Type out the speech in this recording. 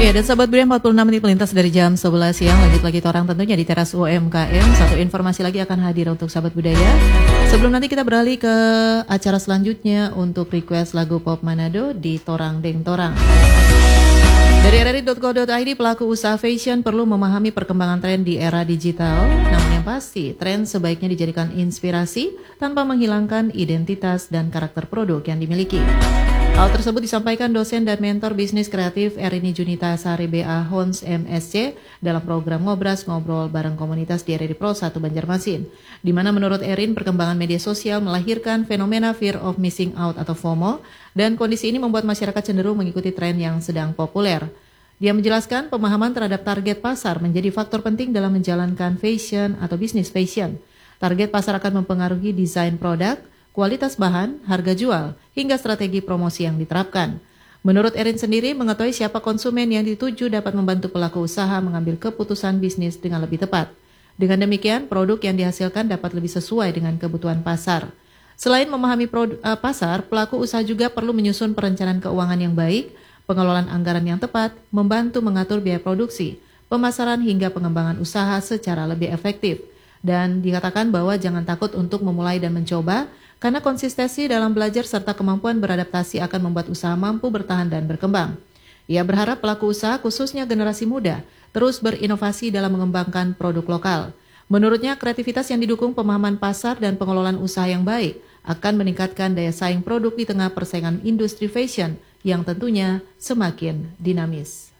Ya, dan sahabat Budaya 46 menit melintas dari jam 11 siang. Lanjut lagi orang tentunya di teras UMKM. Satu informasi lagi akan hadir untuk sahabat budaya. Sebelum nanti kita beralih ke acara selanjutnya untuk request lagu pop Manado di Torang Deng Torang. Dari rri.co.id, pelaku usaha fashion perlu memahami perkembangan tren di era digital. Namun yang pasti, tren sebaiknya dijadikan inspirasi tanpa menghilangkan identitas dan karakter produk yang dimiliki. Hal tersebut disampaikan dosen dan mentor bisnis kreatif Erini Junita Sari BA Hons MSC dalam program Ngobras Ngobrol bareng komunitas di RRI Pro 1 Banjarmasin, di mana menurut Erin perkembangan media sosial melahirkan fenomena fear of missing out atau FOMO, dan kondisi ini membuat masyarakat cenderung mengikuti tren yang sedang populer. Dia menjelaskan pemahaman terhadap target pasar menjadi faktor penting dalam menjalankan fashion atau bisnis fashion. Target pasar akan mempengaruhi desain produk, kualitas bahan, harga jual, hingga strategi promosi yang diterapkan. Menurut Erin sendiri, mengetahui siapa konsumen yang dituju dapat membantu pelaku usaha mengambil keputusan bisnis dengan lebih tepat. Dengan demikian, produk yang dihasilkan dapat lebih sesuai dengan kebutuhan pasar. Selain memahami pasar, pelaku usaha juga perlu menyusun perencanaan keuangan yang baik, pengelolaan anggaran yang tepat, membantu mengatur biaya produksi, pemasaran hingga pengembangan usaha secara lebih efektif. Dan dikatakan bahwa jangan takut untuk memulai dan mencoba, karena konsistensi dalam belajar serta kemampuan beradaptasi akan membuat usaha mampu bertahan dan berkembang. Ia berharap pelaku usaha, khususnya generasi muda, terus berinovasi dalam mengembangkan produk lokal. Menurutnya, kreativitas yang didukung pemahaman pasar dan pengelolaan usaha yang baik akan meningkatkan daya saing produk di tengah persaingan industri fashion yang tentunya semakin dinamis.